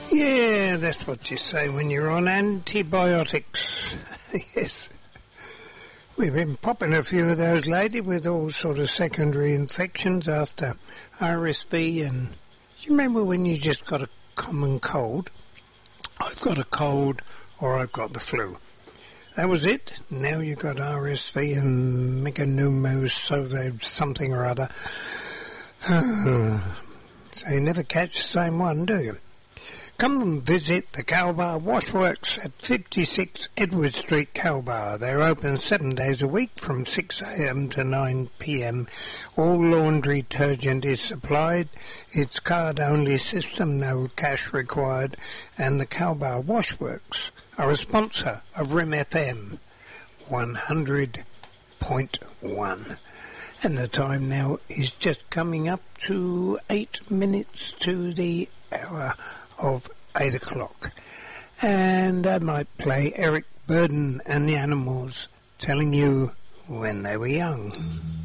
Yeah, that's what you say when you're on antibiotics. Yes. We've been popping a few of those lately with all sort of secondary infections after RSV and... Do you remember when you just got a common cold? I've got a cold or I've got the flu. That was it. Now you've got RSV and megapneumosis something or other. So you never catch the same one, do you? Come and visit the Cowbar Washworks at 56 Edward Street, Cowbar. They're open 7 days a week from 6 a.m. to 9 p.m. All laundry detergent is supplied. It's card-only system, no cash required. And the Cowbar Washworks are a sponsor of RIM FM 100.1. And the time now is just coming up to 8 minutes to the hour of 8 o'clock. And I might play Eric Burdon and the Animals telling you when they were young.